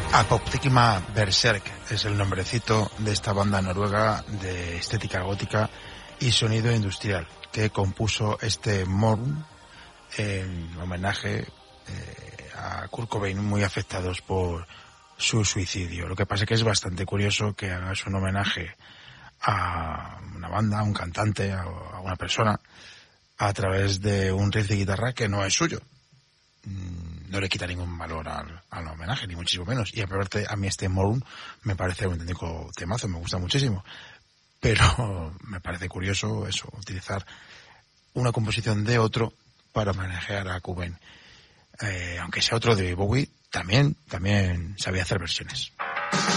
Apoptygma Berserk es el nombrecito de esta banda noruega de estética gótica y sonido industrial que compuso este Morn en homenaje a Kurt Cobain, muy afectados por su suicidio. Lo que pasa es que es bastante curioso que hagas un homenaje a una banda, a un cantante, a una persona a través de un riff de guitarra que no es suyo. No le quita ningún valor al homenaje, ni muchísimo menos. Y aparte, a mí este Morn me parece un auténtico temazo, me gusta muchísimo. Pero me parece curioso eso, utilizar una composición de otro para homenajear a Cobain. Aunque sea otro de Bowie, también sabía hacer versiones.